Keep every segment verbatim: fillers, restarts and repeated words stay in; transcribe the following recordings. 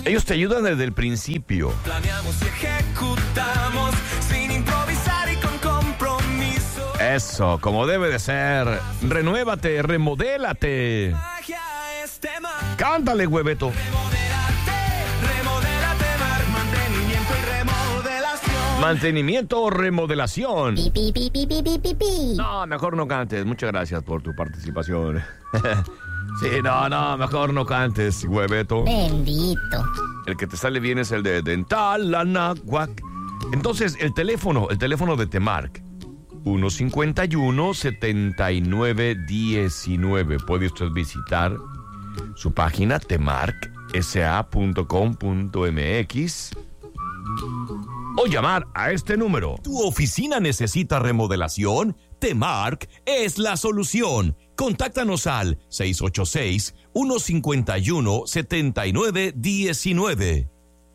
Ellos te ayudan desde el principio. Planeamos y ejecutamos sin improvisar y con compromiso. Eso, como debe de ser. Renuévate, remodélate. Magia este mar. Cántale, hueveto. Remodélate, remodélate mar. Mantenimiento y remodelación. Mantenimiento o remodelación. Pi, pi, pi, pi, pi, pi, pi, pi. No, mejor no cantes. Muchas gracias por tu participación. Sí, no, no, mejor no cantes, hueveto. Bendito. El que te sale bien es el de Dental Anahuac. Entonces, el teléfono, el teléfono de Temark. uno cincuenta y uno, setenta y nueve, diecinueve. Puede usted visitar su página temark s a punto com punto m x o llamar a este número. ¿Tu oficina necesita remodelación? Temark es la solución. Contáctanos al seis ocho seis, uno cinco uno, siete nueve uno nueve.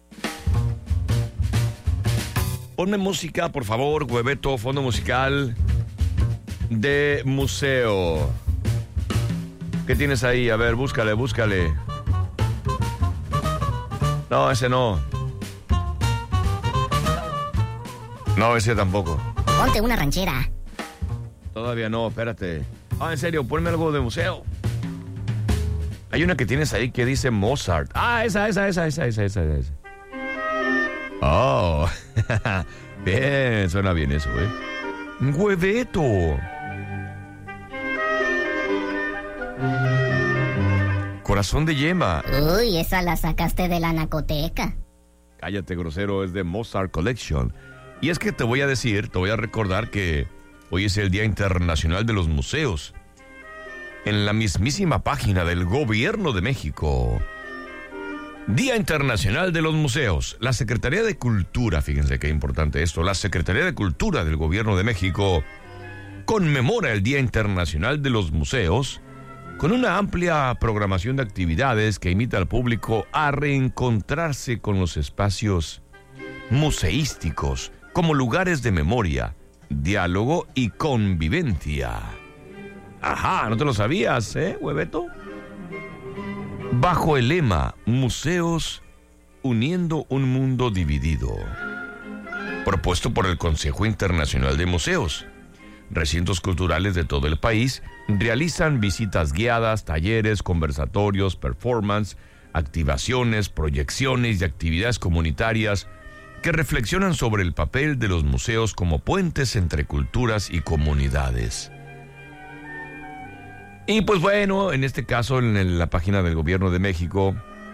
Ponme música, por favor, hueveto, fondo musical de museo. ¿Qué tienes ahí? A ver, búscale, búscale. No, ese no. No, ese tampoco. Ponte una ranchera. Todavía no, espérate. Ah, en serio, ponme algo de museo. Hay una que tienes ahí que dice Mozart. Ah, esa, esa, esa, esa, esa, esa, esa. Oh, bien, suena bien eso, ¿eh? Hueveto. Corazón de yema. Uy, esa la sacaste de la nacoteca. Cállate, grosero, es de Mozart Collection. Y es que te voy a decir, te voy a recordar que hoy es el Día Internacional de los Museos. En la mismísima página del Gobierno de México. Día Internacional de los Museos. La Secretaría de Cultura, fíjense qué importante esto, la Secretaría de Cultura del Gobierno de México conmemora el Día Internacional de los Museos con una amplia programación de actividades que invita al público a reencontrarse con los espacios museísticos como lugares de memoria, diálogo y convivencia. Ajá, ¿no te lo sabías, eh, hueveto? Bajo el lema Museos uniendo un mundo dividido, propuesto por el Consejo Internacional de Museos, recintos culturales de todo el país realizan visitas guiadas, talleres, conversatorios, performance, activaciones, proyecciones y actividades comunitarias que reflexionan sobre el papel de los museos como puentes entre culturas y comunidades. Y pues bueno, en este caso, en la página del Gobierno de México,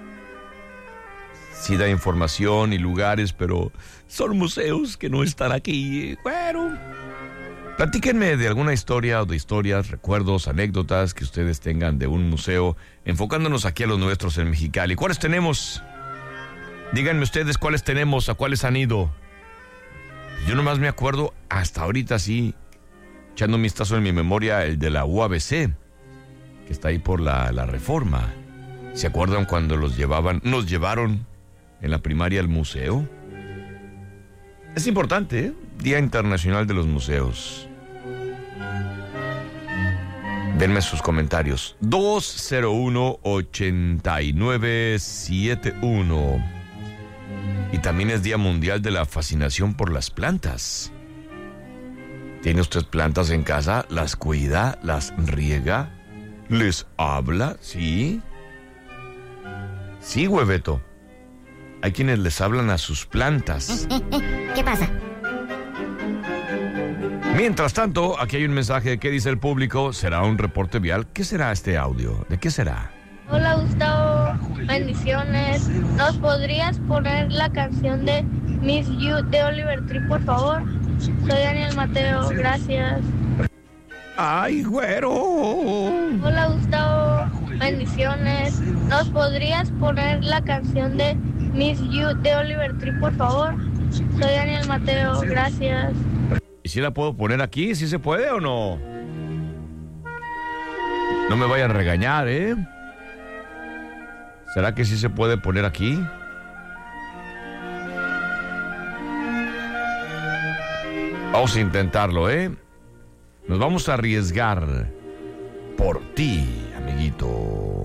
sí da información y lugares, pero son museos que no están aquí. Bueno, platíquenme de alguna historia o de historias, recuerdos, anécdotas que ustedes tengan de un museo, enfocándonos aquí a los nuestros en Mexicali. ¿Cuáles tenemos? Díganme ustedes cuáles tenemos, a cuáles han ido. Yo nomás me acuerdo, hasta ahorita sí, echando un vistazo en mi memoria, el de la U A B C, que está ahí por la, la Reforma. ¿Se acuerdan cuando los llevaban, nos llevaron en la primaria al museo? Es importante, ¿eh? Día Internacional de los Museos. Denme sus comentarios. dos cero uno, ocho nueve siete uno. Y también es Día Mundial de la Fascinación por las Plantas. ¿Tiene usted plantas en casa? ¿Las cuida? ¿Las riega? ¿Les habla? ¿Sí? Sí, hueveto. Hay quienes les hablan a sus plantas. ¿Qué pasa? Mientras tanto, aquí hay un mensaje. ¿Qué dice el público? ¿Será un reporte vial? ¿Qué será este audio? ¿De qué será? Hola Gustavo, bendiciones. ¿Nos podrías poner la canción de Miss You de Oliver Tree, por favor? Soy Daniel Mateo, gracias. ¡Ay, güero! Hola Gustavo, bendiciones. ¿Nos podrías poner la canción de Miss You de Oliver Tree, por favor? Soy Daniel Mateo, gracias. ¿Y si la puedo poner aquí? ¿Sí se puede o no? No me vayan a regañar, ¿eh? ¿Será que sí se puede poner aquí? Vamos a intentarlo, ¿eh? Nos vamos a arriesgar por ti, amiguito.